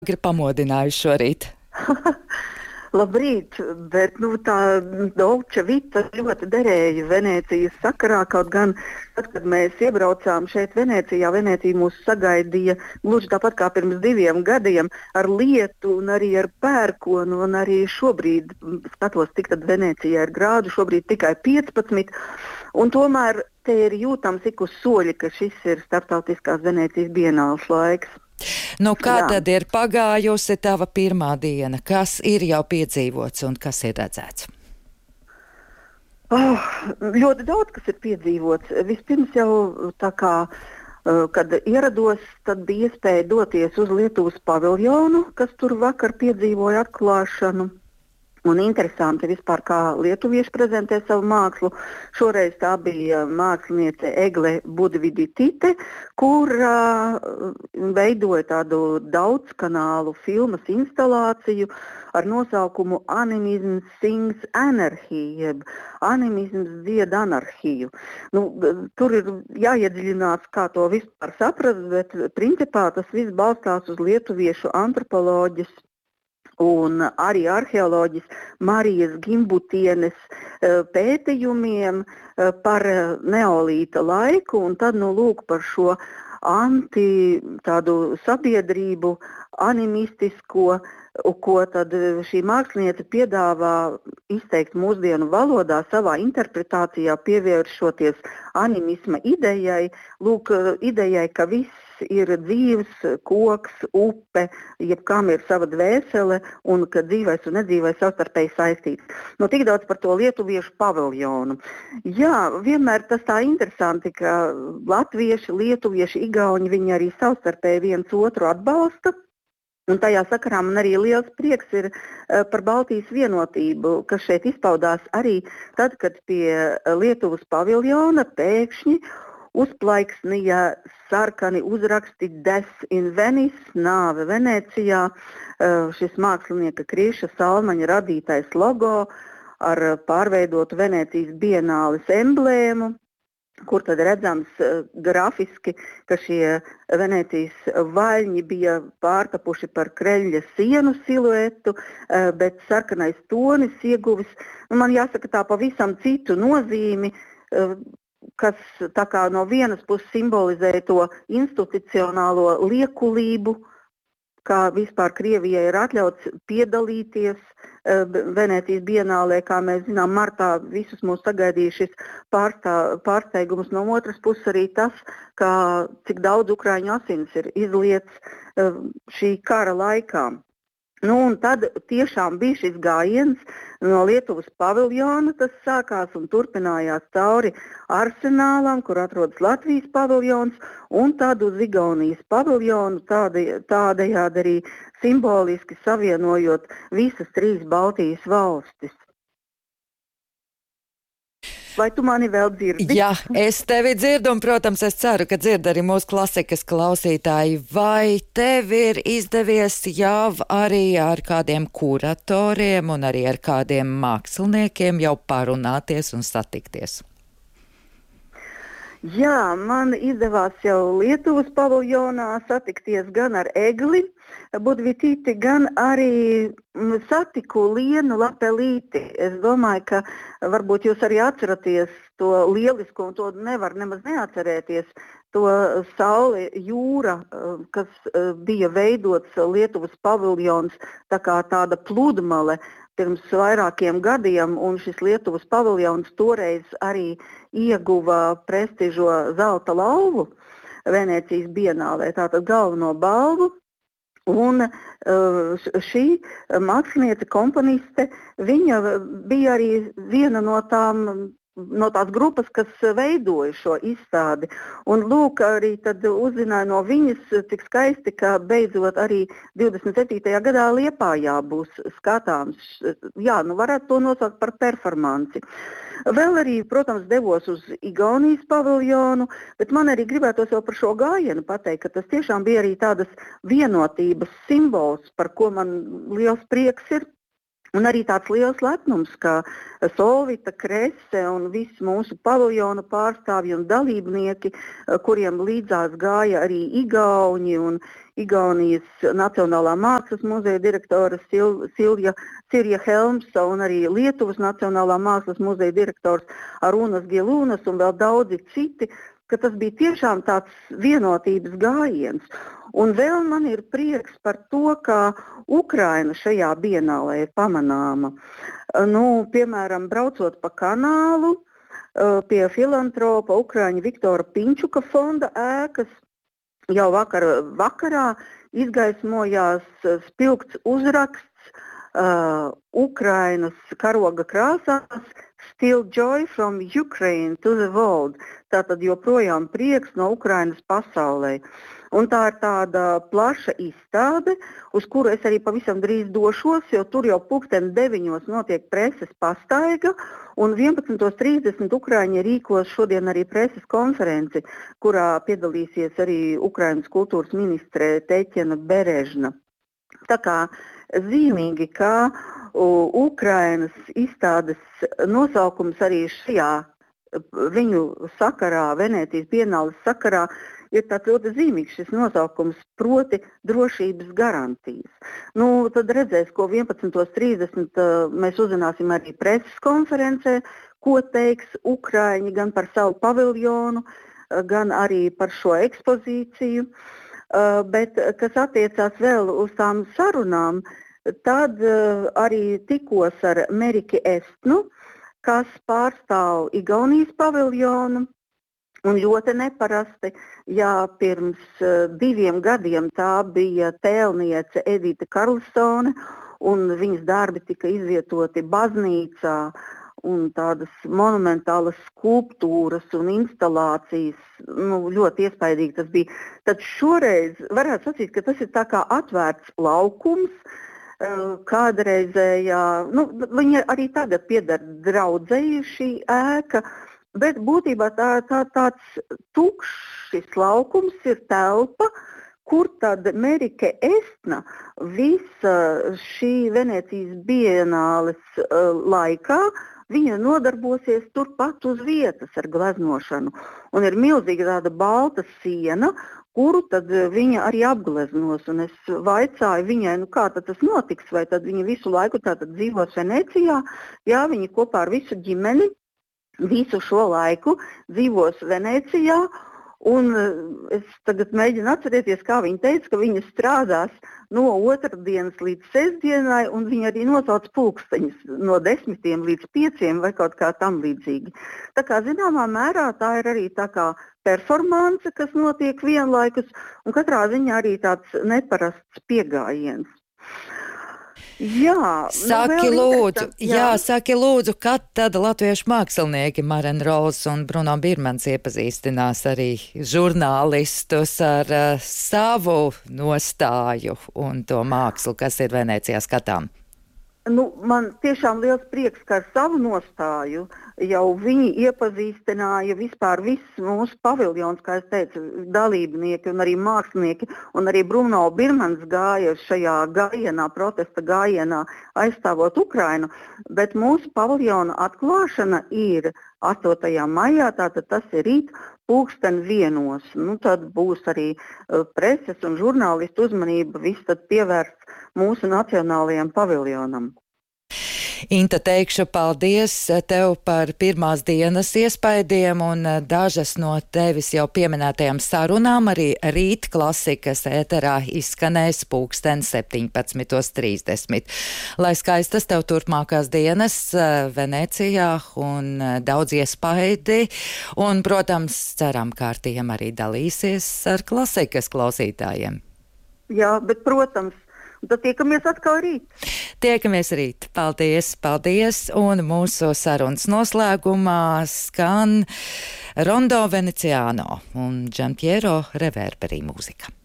agri pamodinājuši šorīt. Labrīt, bet tā Dolce Vita ļoti derēja Venēcijas sakarā, kaut gan tad, kad mēs iebraucām šeit Venēcijā, Venēcija mūs sagaidīja gluži tāpat kā pirms 2 gadiem ar lietu un arī ar pērkonu, un arī šobrīd, skatos, cik tad Venēcijā ir grādu, šobrīd tikai 15, un tomēr te ir jūtams ik uz soļa, ka šis ir starptautiskās Venēcijas bienāles laiks. Nu, kā tad ir pagājusi tava pirmā diena? Kas ir jau piedzīvots un kas ir redzēts? Ļoti daudz, kas ir piedzīvots. Vispirms jau tā kā, kad ierados, tad bija iespēja doties uz Lietuvas paviljonu, kas tur vakar piedzīvoja atklāšanu. Un interesanti vispār, kā lietuvieši prezentē savu mākslu. Šoreiz tā bija māksliniece Egle Budvytytė, kur veidoja tādu daudzkanālu filmas instalāciju ar nosaukumu Animisms Sings Anarchy, jeb animisms dzied anarhiju. Tur ir jāiedziļinās, kā to vispār saprast, bet principā tas viss balstās uz lietuviešu antropoloģijas un arī arheoloģis Marijas Gimbutienes pētījumiem par neolīta laiku, un tad lūk par šo tādu sabiedrību animistisko, ko tad šī māksliniece piedāvā izteikt mūsdienu valodā, savā interpretācijā pievēršoties animisma idejai, lūk, idejai, ka viss ir dzīves, koks, upe, jebkam ir sava dvēsele un ka dzīvais un nedzīvais savstarpēji saistīts. Tik daudz par to lietuviešu paviljonu. Jā, vienmēr tas tā interesanti, ka latvieši, lietuvieši, igauņi, viņi arī savstarpēji viens otru atbalsta. Un tajā sakarā man arī liels prieks ir par Baltijas vienotību, kas šeit izpaudās arī tad, kad pie Lietuvas paviljona pēkšņi uzplaiksnīja sarkani uzraksti Death in Venice, nāve Venēcijā, šis mākslinieka Kriša Salmaņa radītais logo ar pārveidotu Venēcijas bienāles emblēmu, kur tad redzams grafiski, ka šie Venēcijas vaļņi bija pārtapuši par kreļļa sienu siluetu, bet sarkanais tonis ieguvis, man jāsaka tā pavisam citu nozīmi, kas tā kā no vienas puses simbolizē to institucionālo liekulību, kā vispār Krievijai ir atļauts piedalīties Venēcijas bienālē, kā mēs zinām, martā visus mūs sagaidīja šis pārsteigums. No otras puses arī tas, ka cik daudz ukraiņu asins ir izlietas šī kara laikā. Un tad tiešām bija šis gājiens no Lietuvas paviljona, tas sākās un turpinājās cauri arsenālam, kur atrodas Latvijas paviljons, un tad uz Igaunijas paviljonu, tādējādi arī simboliski savienojot visas 3 Baltijas valstis. Vai tu mani vēl dzirdi? Jā, es tevi dzirdu, un, protams, es ceru, ka dzird arī mūsu klasikas klausītāji. Vai tev ir izdevies jau arī ar kādiem kuratoriem un arī ar kādiem māksliniekiem jau parunāties un satikties? Jā, man izdevās jau Lietuvas paviljonā satikties gan ar Egli Budvytytė, gan arī satiku Lienu Lapelīti. Es domāju, ka varbūt jūs arī atceraties to lielisko, un to nevar nemaz neatcerēties, to saule jūra, kas bija veidots Lietuvas paviljons, tā kā tāda pludmale pirms vairākiem gadiem, un šis Lietuvas paviljons toreiz arī ieguva prestižo zelta lauvu Venēcijas bienālē, tātad galveno balvu. Un šī māksliniece, komponiste, viņa bija arī viena no tās grupas, kas veidoja šo izstādi. Un lūk, arī tad uzzināja no viņas, cik skaisti, ka beidzot arī 27. gadā Liepājā būs skatāms. Jā, varētu to nosaukt par performanci. Vēl arī, protams, devos uz Igaunijas paviljonu, bet man arī gribētos jau par šo gājienu pateikt, ka tas tiešām bija arī tādas vienotības simbols, par ko man liels prieks ir. Un arī tāds liels lepnums, ka Solvita, Krese un visi mūsu paviljona pārstāvji un dalībnieki, kuriem līdzās gāja arī igauņi un Igaunijas Nacionālā mākslas muzeja direktore Sirja Helmsa un arī Lietuvas Nacionālā mākslas muzeja direktors Arūnas Gielūnas un vēl daudzi citi, ka tas bija tiešām tāds vienotības gājiens. Un vēl man ir prieks par to, ka Ukraina šajā bienālē ir pamanāma. Piemēram, braucot pa kanālu pie filantropa Ukraiņa Viktora Pinčuka fonda ēkas, jau vakarā izgaismojās spilgts uzraksts Ukrainas karoga krāsās Still joy from Ukraine to the world. Tātad joprojām prieks no Ukrainas pasaulē. Un tā ir tāda plaša izstāde, uz kuru es arī pavisam drīz došos, jo tur jau 9:00 notiek preses pastaiga, un 11:30 Ukraiņi rīkos šodien arī preses konferenci, kurā piedalīsies arī Ukrainas kultūras ministre Teķena Berežna. Tā kā zīmīgi, ka Ukrainas izstādes nosaukums arī šajā viņu sakarā, Venēcijas bienāles sakarā, ir tāds ļoti zīmīgs šis nosaukums, proti drošības garantijas. Tad redzēs, ko 11:30 mēs uzzināsim arī preses konferencē, ko teiks Ukraiņi gan par savu paviljonu, gan arī par šo ekspozīciju. Bet, kas attiecās vēl uz tām sarunām, tad arī tikos ar Meriki Estnu, kas pārstāv Igaunijas paviljonu. Un ļoti neparasti, ja pirms 2 gadiem tā bija tēlniece Edita Karlsone, un viņas darbi tika izvietoti baznīcā, un tādas monumentālas skulptūras un instalācijas, ļoti iespaidīgi tas bija. Tad šoreiz varētu sacīt, ka tas ir tā kā atvērts laukums, kādreizējā, viņa arī tagad pieder draudzei šī ēka, bet būtībā tāds tukšs laukums ir telpa, kur tad Merike Estna visa šī Venēcijas bienāles laikā viņa nodarbosies turpat uz vietas ar gleznošanu. Un ir milzīga tāda balta siena, kuru tad viņa arī apgleznos. Un es vaicāju viņai, kā tad tas notiks, vai tad viņa visu laiku tātad dzīvos Venēcijā. Jā, viņa kopā ar visu ģimeni visu šo laiku dzīvos Venēcijā. Un es tagad mēģinu atcerēties, kā viņa teica, ka viņa strādās no otrdienas līdz sestdienai, un viņa arī nosauc pulksteņus no 10 līdz 5 vai kaut kā tam līdzīgi. Tā kā zināmā mērā tā ir arī tā kā performance, kas notiek vienlaikus, un katrā ziņā arī tāds neparasts piegājiens. Jā, saki lūdzu, kad tad latviešu mākslinieki Maren Rols un Bruno Birmans iepazīstinās arī žurnālistus ar savu nostāju un to mākslu, kas ir Venēcijā skatām? Man tiešām liels prieks, ka ar savu nostāju jau viņi iepazīstināja vispār viss mūsu paviljons, kā es teicu, dalībnieki un arī mākslinieki, un arī Bruno Birmans gāja šajā gājienā, protesta gājienā, aizstāvot Ukrainu, bet mūsu paviljona atklāšana ir 8. maijā, tātad tas ir rīt 1:00. Tad būs arī preses un žurnālistu uzmanība, viss tad pievērsts mūsu nacionālajiem paviljonam. Inta, teikšu paldies tev par pirmās dienas iespaidiem un dažas no tevis jau pieminētajām sarunām arī rīt klasikas ēterā izskanēs 17:30. Lai skaistas tev turpmākās dienas Venēcijā un daudz iespaidi un, protams, ceram, ka ar tiem arī dalīsies ar klasikas klausītājiem. Jā, bet, protams, tad tiekamies atkal rīt. Tiekamies rīt. Paldies, paldies. Un mūsu sarunas noslēgumā skan Rondo Veneziano un Giampiero Reverberi mūzika.